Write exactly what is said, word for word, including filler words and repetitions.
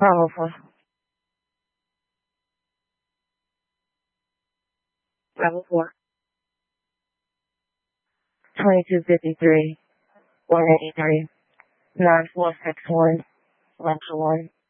Bravo four. Bravo four. twenty-two fifty-three. one eighty-three. nine four six one. Lecture one.